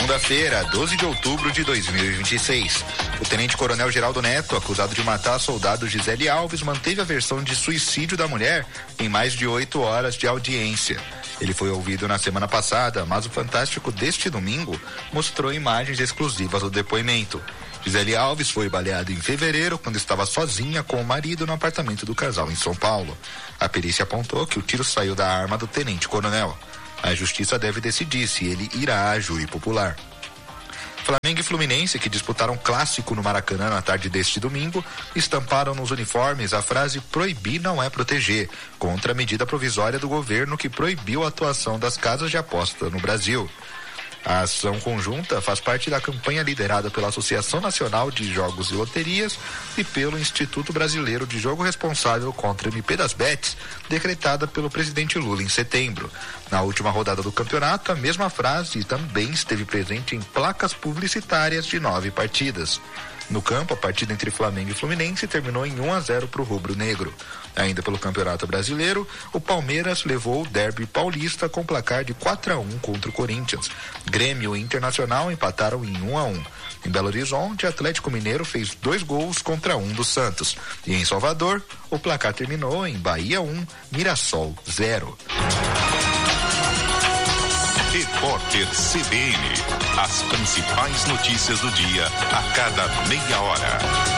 Segunda-feira, 12 de outubro de 2026. O tenente-coronel Geraldo Neto, acusado de matar a soldado Gisele Alves, manteve a versão de suicídio da mulher em mais de 8 horas de audiência. Ele foi ouvido na semana passada, mas o Fantástico deste domingo mostrou imagens exclusivas do depoimento. Gisele Alves foi baleada em fevereiro, quando estava sozinha com o marido no apartamento do casal em São Paulo. A perícia apontou que o tiro saiu da arma do tenente-coronel. A justiça deve decidir se ele irá à júri popular. Flamengo e Fluminense, que disputaram clássico no Maracanã na tarde deste domingo, estamparam nos uniformes a frase "proibir não é proteger", contra a medida provisória do governo que proibiu a atuação das casas de aposta no Brasil. A ação conjunta faz parte da campanha liderada pela Associação Nacional de Jogos e Loterias e pelo Instituto Brasileiro de Jogo Responsável contra a MP das Bets, decretada pelo presidente Lula em setembro. Na última rodada do campeonato, a mesma frase também esteve presente em placas publicitárias de 9 partidas. No campo, a partida entre Flamengo e Fluminense terminou em 1-0 para o rubro-negro. Ainda pelo Campeonato Brasileiro, o Palmeiras levou o derby paulista com placar de 4-1 contra o Corinthians. Grêmio e Internacional empataram em 1-1. Em Belo Horizonte, Atlético Mineiro fez 2 gols contra 1 do Santos. E em Salvador, o placar terminou em Bahia 1, Mirassol 0. Repórter CBN. As principais notícias do dia a cada meia hora.